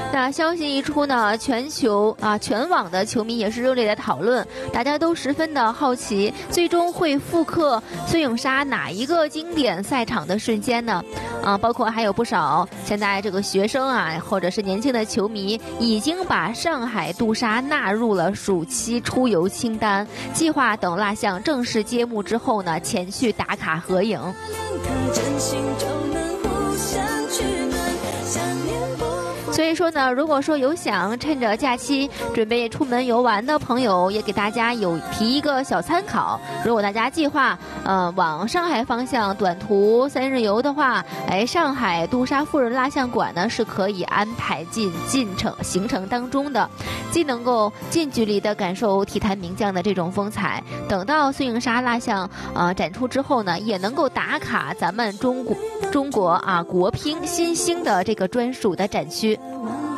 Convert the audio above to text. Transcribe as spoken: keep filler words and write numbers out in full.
那消息一出呢，全球啊全网的球迷也是热烈的讨论，大家都十分的好奇，最终会复刻孙颖莎哪一个经典赛场的瞬间呢？啊，包括还有不少现在这个学生啊，或者是年轻的球迷，已经把上海杜莎纳入了暑期出游清单，计划等蜡像正式揭幕之后呢，前去打卡合影。所以说呢，如果说有想趁着假期准备出门游玩的朋友，也给大家有提一个小参考。如果大家计划呃往上海方向短途三日游的话，哎，上海杜莎夫人蜡像馆呢是可以安排进进程行程当中的，既能够近距离的感受体坛名将的这种风采，等到孙颖莎蜡像呃展出之后呢，也能够打卡咱们中国中国啊国乒新兴的这个专属的展区。